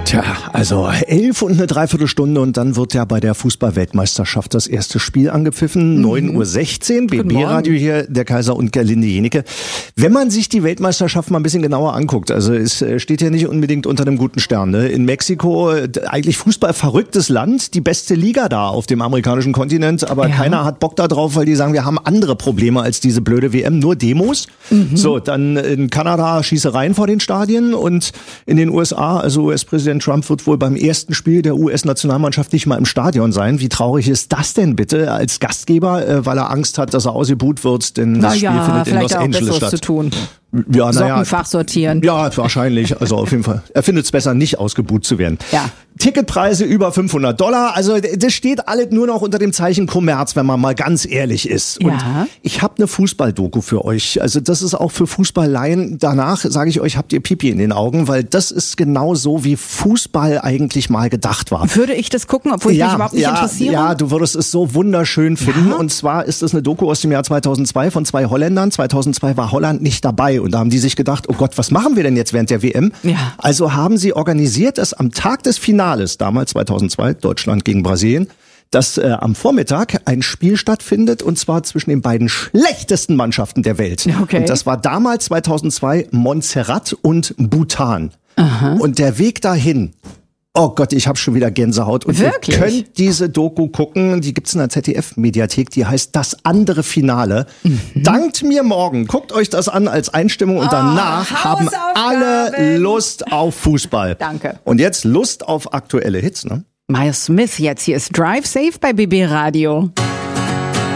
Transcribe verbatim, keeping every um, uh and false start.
Tja, also elf und eine Dreiviertelstunde und dann wird ja bei der Fußball-Weltmeisterschaft das erste Spiel angepfiffen. Mhm. neun Uhr sechzehn, B B-Radio hier, der Kaiser und Gerlinde Jenecke. Wenn man sich die Weltmeisterschaft mal ein bisschen genauer anguckt, also es steht ja nicht unbedingt unter einem guten Stern. Ne? In Mexiko, eigentlich Fußball-verrücktes Land, die beste Liga da auf dem amerikanischen Kontinent, aber ja. keiner hat Bock da drauf, weil die sagen, wir haben andere Probleme als diese blöde W M, nur Demos. Mhm. So, dann in Kanada Schießereien vor den Stadien und in den U S A, also U S-Präsident Trump wird wohl beim ersten Spiel der U S-Nationalmannschaft nicht mal im Stadion sein. Wie traurig ist das denn bitte als Gastgeber, weil er Angst hat, dass er ausgebuht wird, denn das Na Spiel ja, findet in Los Angeles statt. Zu tun. Ja, Sockenfach naja, sortieren. Ja, wahrscheinlich. Also auf jeden Fall. Er findet es besser, nicht ausgebuht zu werden. Ja. Ticketpreise über fünfhundert Dollar. Also das steht alles nur noch unter dem Zeichen Kommerz, wenn man mal ganz ehrlich ist. Und ja. ich habe eine Fußball-Doku für euch. Also das ist auch für Fußballleien. Danach sage ich euch, habt ihr Pipi in den Augen, weil das ist genau so, wie Fußball eigentlich mal gedacht war. Würde ich das gucken, obwohl ich ja, mich überhaupt nicht ja, interessiere? Ja, du würdest es so wunderschön finden. Ja. Und zwar ist es eine Doku aus dem Jahr zweitausendzwei von zwei Holländern. zweitausendzwei war Holland nicht dabei. Und da haben die sich gedacht, oh Gott, was machen wir denn jetzt während der W M? Ja. Also haben sie organisiert, dass am Tag des Finales, damals zweitausendzwei, Deutschland gegen Brasilien, dass äh, am Vormittag ein Spiel stattfindet und zwar zwischen den beiden schlechtesten Mannschaften der Welt. Okay. Und das war damals zweitausendzwei Montserrat und Bhutan. Aha. Und der Weg dahin, oh Gott, ich habe schon wieder Gänsehaut. Und Wirklich? ihr könnt diese Doku gucken, die gibt's in der Z D F-Mediathek, die heißt Das andere Finale. Mhm. Dankt mir morgen, guckt euch das an als Einstimmung und danach oh, haben alle Lust auf Fußball. Danke. Und jetzt Lust auf aktuelle Hits, ne? Miles Smith jetzt, hier ist Drive Safe bei B B Radio.